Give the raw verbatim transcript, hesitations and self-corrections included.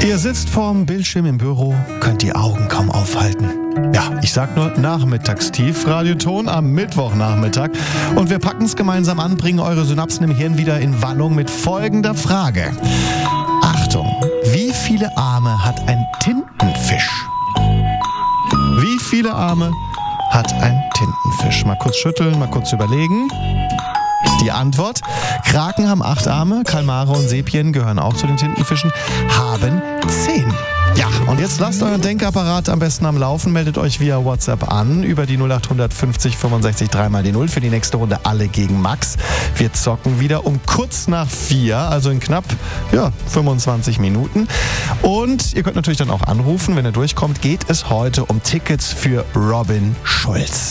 Ihr sitzt vorm Bildschirm im Büro, könnt die Augen kaum aufhalten. Ja, ich sag nur Nachmittagstief, Radioton am Mittwochnachmittag. Und wir packen es gemeinsam an, bringen eure Synapsen im Hirn wieder in Wallung mit folgender Frage. Achtung, wie viele Arme hat ein Tintenfisch? Wie viele Arme hat ein Tintenfisch? Mal kurz schütteln, mal kurz überlegen. Die Antwort: Kraken haben acht Arme, Kalmare und Sepien gehören auch zu den Tintenfischen, haben zehn. Ja, und jetzt lasst euren Denkapparat am besten am Laufen, meldet euch via WhatsApp an über die null acht fünfzig fünfundsechzig drei mal die null für die nächste Runde alle gegen Max. Wir zocken wieder um kurz nach vier, also in knapp ja, fünfundzwanzig Minuten. Und ihr könnt natürlich dann auch anrufen, wenn ihr durchkommt, geht es heute um Tickets für Robin Schulz.